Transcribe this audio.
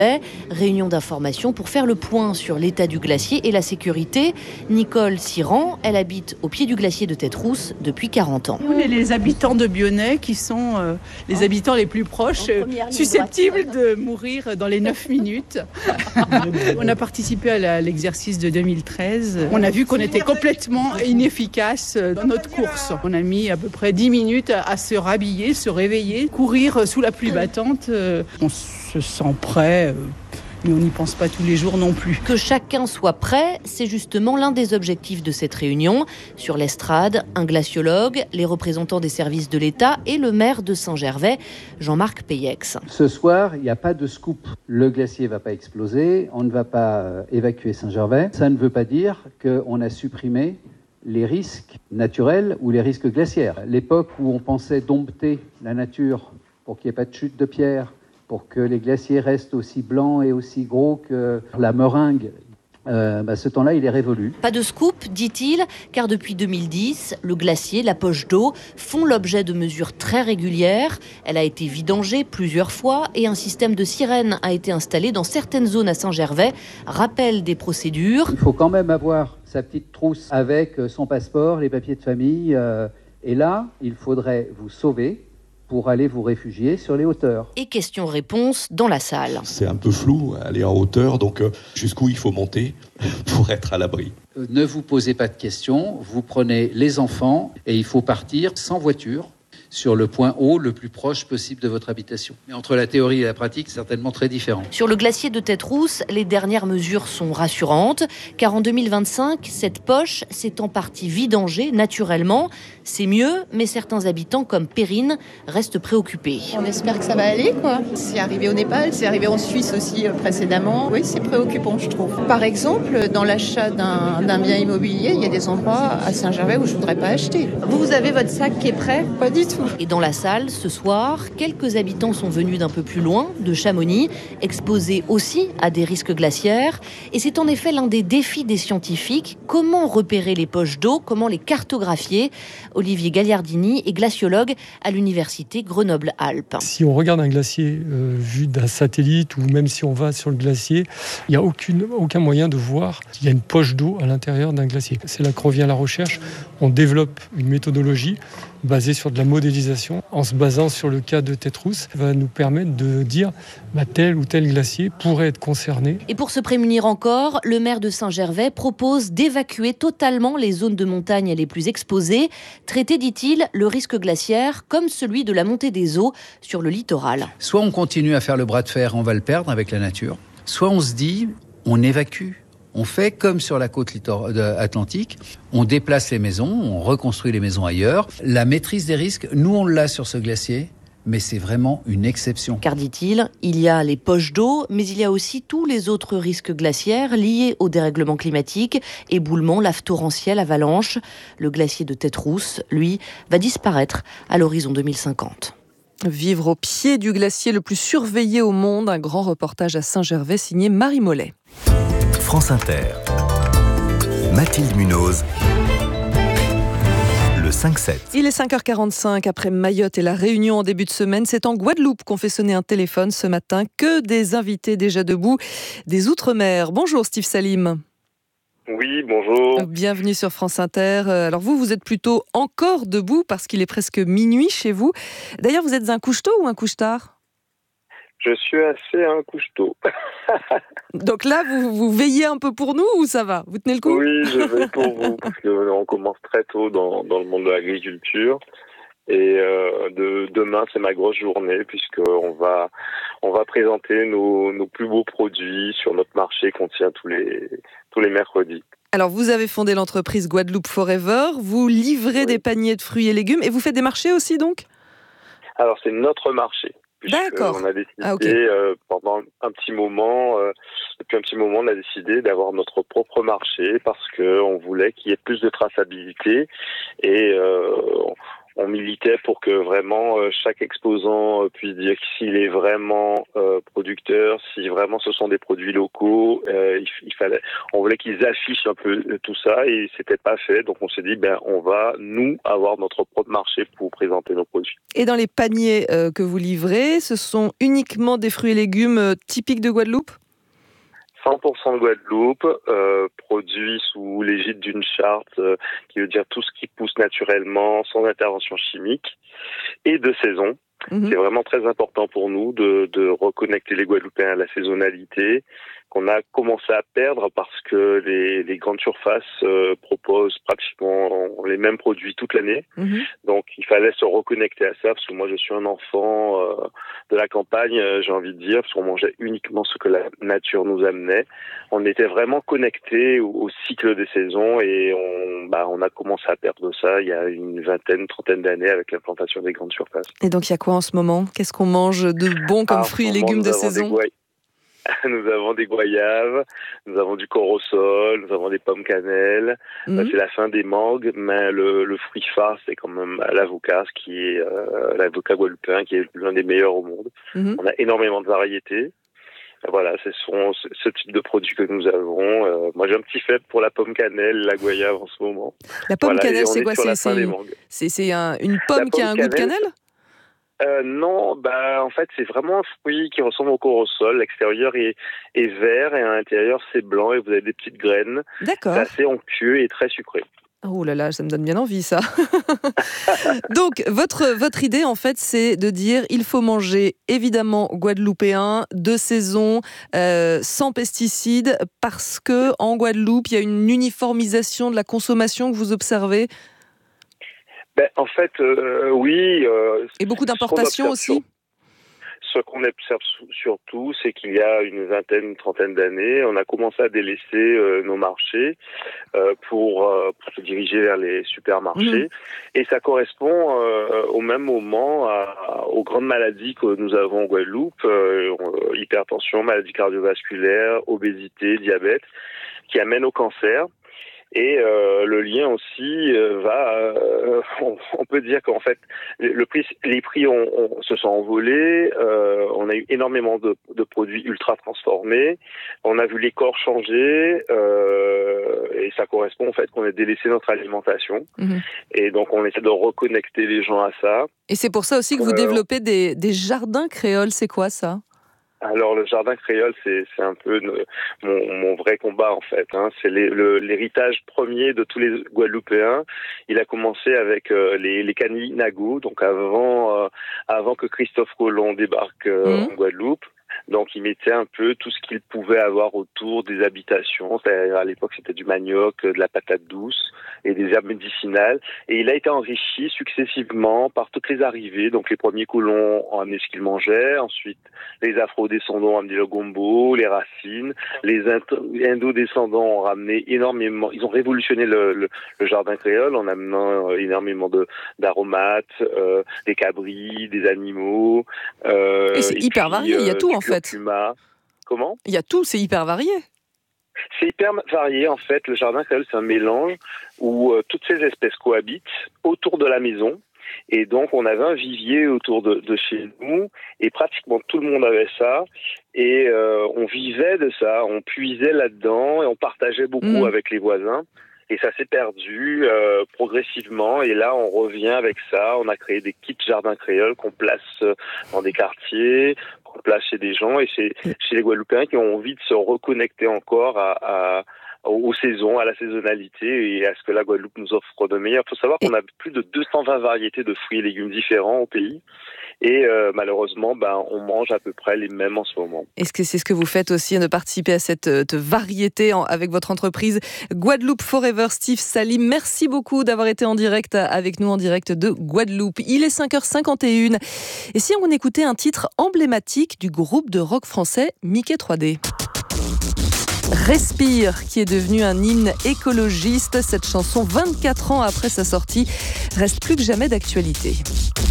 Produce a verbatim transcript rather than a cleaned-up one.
Réunion d'information pour faire le point sur l'état du glacier et la sécurité. Nicole Siran, elle habite au pied du glacier de Tête-Rousse depuis quarante ans. On est les habitants de Bionnet qui sont euh, les habitants les plus proches, euh, susceptibles de mourir dans les neuf minutes. On a participé à la, l'exercice de deux mille treize. On a vu qu'on était complètement inefficace dans notre course. On a mis à peu près dix minutes à, à se rhabiller, se réveiller, courir sous la pluie battante. Euh, on se sent prêt. Euh, Mais on n'y pense pas tous les jours non plus. Que chacun soit prêt, c'est justement l'un des objectifs de cette réunion. Sur l'estrade, un glaciologue, les représentants des services de l'État et le maire de Saint-Gervais, Jean-Marc Peyex. Ce soir, il n'y a pas de scoop. Le glacier ne va pas exploser, on ne va pas évacuer Saint-Gervais. Ça ne veut pas dire qu'on a supprimé les risques naturels ou les risques glaciaires. L'époque où on pensait dompter la nature pour qu'il n'y ait pas de chute de pierre, pour que les glaciers restent aussi blancs et aussi gros que la meringue, euh, bah ce temps-là, il est révolu. Pas de scoop, dit-il, car depuis deux mille dix, le glacier, la poche d'eau, font l'objet de mesures très régulières. Elle a été vidangée plusieurs fois et un système de sirène a été installé dans certaines zones à Saint-Gervais. Rappel des procédures. Il faut quand même avoir sa petite trousse avec son passeport, les papiers de famille. Euh, et là, il faudrait vous sauver pour aller vous réfugier sur les hauteurs. Et questions-réponses dans la salle. C'est un peu flou, aller en hauteur, donc euh, jusqu'où il faut monter pour être à l'abri. Ne vous posez pas de questions, vous prenez les enfants et il faut partir sans voiture sur le point haut le plus proche possible de votre habitation. Mais entre la théorie et la pratique, c'est certainement très différent. Sur le glacier de Tête-Rousse, les dernières mesures sont rassurantes, car en deux mille vingt-cinq, cette poche s'est en partie vidangée naturellement. C'est mieux, mais certains habitants comme Perrine restent préoccupés. On espère que ça va aller, quoi. C'est arrivé au Népal, c'est arrivé en Suisse aussi euh, précédemment. Oui, c'est préoccupant, je trouve. Par exemple, dans l'achat d'un, d'un bien immobilier, il y a des endroits à Saint-Gervais où je ne voudrais pas acheter. Vous, vous avez votre sac qui est prêt ? Pas du tout. Et dans la salle, ce soir, quelques habitants sont venus d'un peu plus loin, de Chamonix, exposés aussi à des risques glaciaires. Et c'est en effet l'un des défis des scientifiques. Comment repérer les poches d'eau ? Comment les cartographier ? Olivier Gagliardini est glaciologue à l'université Grenoble-Alpes. Si on regarde un glacier euh, vu d'un satellite ou même si on va sur le glacier, il n'y a aucune, aucun moyen de voir qu'il y a une poche d'eau à l'intérieur d'un glacier. C'est là que revient la recherche. On développe une méthodologie basée sur de la modélisation, en se basant sur le cas de Tête-Rousse, va nous permettre de dire bah, tel ou tel glacier pourrait être concerné. Et pour se prémunir encore, le maire de Saint-Gervais propose d'évacuer totalement les zones de montagne les plus exposées, traiter, dit-il, le risque glaciaire comme celui de la montée des eaux sur le littoral. Soit on continue à faire le bras de fer, on va le perdre avec la nature, soit on se dit, on évacue. On fait comme sur la côte atlantique, on déplace les maisons, on reconstruit les maisons ailleurs. La maîtrise des risques, nous on l'a sur ce glacier, mais c'est vraiment une exception. Car, dit-il, il y a les poches d'eau, mais il y a aussi tous les autres risques glaciaires liés au dérèglement climatique, éboulements, laves torrentielles, avalanches. Le glacier de Tête-Rousse, lui, va disparaître à l'horizon deux mille cinquante. Vivre au pied du glacier le plus surveillé au monde, un grand reportage à Saint-Gervais signé Marie Mollet. France Inter, Mathilde Munoz, le cinq sept. Il est cinq heures quarante-cinq, après Mayotte et la Réunion en début de semaine, c'est en Guadeloupe qu'on fait sonner un téléphone ce matin. Que des invités déjà debout, des Outre-mer. Bonjour Steve Salim. Oui, bonjour. Bienvenue sur France Inter. Alors vous, vous êtes plutôt encore debout parce qu'il est presque minuit chez vous. D'ailleurs, vous êtes un couche-tôt ou un couche-tard ? Je suis assez un couche-tôt. Donc là, vous, vous veillez un peu pour nous ou ça va ? Vous tenez le coup ? Oui, je veille pour vous, parce qu'on commence très tôt dans, dans le monde de l'agriculture. Et euh, de, demain, c'est ma grosse journée, puisqu'on va, on va présenter nos, nos plus beaux produits sur notre marché qu'on tient tous les, tous les mercredis. Alors, vous avez fondé l'entreprise Guadeloupe Forever. Vous livrez oui. des paniers de fruits et légumes. Et vous faites des marchés aussi, donc ? Alors, c'est notre marché. D'accord. On a décidé ah, okay. euh, pendant un petit moment, euh, depuis un petit moment, on a décidé d'avoir notre propre marché parce que on voulait qu'il y ait plus de traçabilité et euh, on militait pour que vraiment euh, chaque exposant euh, puisse dire s'il est vraiment euh, producteur, si vraiment ce sont des produits locaux. Euh, il, il fallait, on voulait qu'ils affichent un peu tout ça et c'était pas fait. Donc on s'est dit, ben on va nous avoir notre propre marché pour présenter nos produits. Et dans les paniers euh, que vous livrez, ce sont uniquement des fruits et légumes euh, typiques de Guadeloupe ? cent pour cent de Guadeloupe, euh, produit sous l'égide d'une charte euh, qui veut dire tout ce qui pousse naturellement, sans intervention chimique, et de saison. Mmh. C'est vraiment très important pour nous de, de reconnecter les Guadeloupéens à la saisonnalité, qu'on a commencé à perdre parce que les, les grandes surfaces euh, proposent pratiquement les mêmes produits toute l'année. Mmh. Donc il fallait se reconnecter à ça, parce que moi je suis un enfant euh, de la campagne, euh, j'ai envie de dire, parce qu'on mangeait uniquement ce que la nature nous amenait. On était vraiment connectés au, au cycle des saisons et on, bah, on a commencé à perdre ça il y a une vingtaine, trentaine d'années avec l'implantation des grandes surfaces. Et donc il y a quoi en ce moment ? Qu'est-ce qu'on mange de bon comme ah, fruits et légumes de saison ? Nous avons des goyaves, nous avons du corosol, nous avons des pommes cannelle. Mmh. C'est la fin des mangues, mais le, le fruit phare, c'est quand même l'avocat, ce qui est euh, l'avocat guadeloupéen, qui est l'un des meilleurs au monde. Mmh. On a énormément de variétés. Voilà, ce sont ce type de produits que nous avons. Euh, moi, j'ai un petit faible pour la pomme cannelle, la goyave en ce moment. La pomme voilà, cannelle, c'est quoi ? C'est, c'est, c'est, c'est un, une pomme qui a un cannelle, goût de cannelle ? Euh, non, bah en fait c'est vraiment un fruit qui ressemble au corosol. L'extérieur est, est vert et à l'intérieur c'est blanc et vous avez des petites graines. D'accord. C'est assez onctueux et très sucré. Oh là là, ça me donne bien envie ça. Donc votre votre idée en fait c'est de dire il faut manger évidemment guadeloupéen, de saison, euh, sans pesticides, parce que en Guadeloupe il y a une uniformisation de la consommation que vous observez. Ben, en fait, euh, oui. Euh, Et beaucoup d'importations aussi. Ce qu'on observe surtout, c'est qu'il y a une vingtaine, une trentaine d'années, on a commencé à délaisser euh, nos marchés euh, pour, euh, pour se diriger vers les supermarchés. Mmh. Et ça correspond euh, au même moment à, aux grandes maladies que nous avons en Guadeloupe, euh, hypertension, maladies cardiovasculaires, obésité, diabète, qui amènent au cancer. Et euh, le lien aussi euh, va, euh, on, on peut dire qu'en fait, le prix, les prix ont, ont, se sont envolés. Euh, on a eu énormément de, de produits ultra transformés. On a vu les corps changer, euh, et ça correspond au fait qu'on a délaissé notre alimentation. Mmh. Et donc, on essaie de reconnecter les gens à ça. Et c'est pour ça aussi que vous euh, développez des, des jardins créoles. C'est quoi ça ? Alors le jardin créole, c'est c'est un peu ne, mon, mon vrai combat en fait. Hein. C'est les, le, l'héritage premier de tous les Guadeloupéens. Il a commencé avec euh, les, les Kaninago, donc avant euh, avant que Christophe Colomb débarque euh, mmh. en Guadeloupe. Donc, il mettait un peu tout ce qu'il pouvait avoir autour des habitations. C'est-à-dire, à l'époque, c'était du manioc, de la patate douce et des herbes médicinales. Et il a été enrichi successivement par toutes les arrivées. Donc, les premiers colons ont amené ce qu'ils mangeaient. Ensuite, les afro-descendants ont amené le gombo, les racines. Les indo-descendants ont ramené énormément. Ils ont révolutionné le, le, le jardin créole en amenant énormément de, d'aromates, euh, des cabris, des animaux. Euh, et c'est et hyper puis, varié. Il y a tout, en fait. Curcuma. Comment ? Il y a tout, c'est hyper varié. C'est hyper varié, en fait. Le jardin créole, c'est un mélange où euh, toutes ces espèces cohabitent autour de la maison. Et donc, on avait un vivier autour de, de chez nous, et pratiquement tout le monde avait ça. Et euh, on vivait de ça, on puisait là-dedans, et on partageait beaucoup mmh. avec les voisins. Et ça s'est perdu euh, progressivement. Et là, on revient avec ça. On a créé des kits jardins créoles qu'on place dans des quartiers, qu'on place chez des gens. Et c'est chez les Guadeloupéens qui ont envie de se reconnecter encore à, à, aux saisons, à la saisonnalité et à ce que la Guadeloupe nous offre de meilleur. Il faut savoir qu'on a plus de deux cent vingt variétés de fruits et légumes différents au pays. Et euh, malheureusement, ben, on mange à peu près les mêmes en ce moment. Est-ce que c'est ce que vous faites aussi, de participer à cette, cette variété en, avec votre entreprise Guadeloupe Forever? Steve Salim, merci beaucoup d'avoir été en direct avec nous, en direct de Guadeloupe. Il est cinq heures cinquante et une. Et si on écoutait un titre emblématique du groupe de rock français Mickey trois D? Respire, qui est devenu un hymne écologiste. Cette chanson, vingt-quatre ans après sa sortie, reste plus que jamais d'actualité.